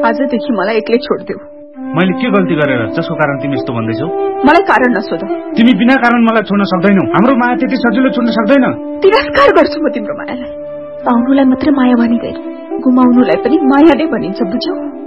आजदेखि मलाई एक्लै छोड्देऊ। मैले के गल्ती गरेर जसको कारण तिमी यस्तो भन्दैछौ? मलाई कारण नसोध। तिमी बिना कारण मलाई छोड्न सक्दैनौ। हाम्रो माया त्यति सजिलो छोड्न सक्दैन। तिरस्कार गर्छु म तिम्रो मायालाई। पाउनुलाई मात्रै माया भनिदैन, गुमाउनुलाई पनि माया नै भनिन्छ, बुझ्यौ?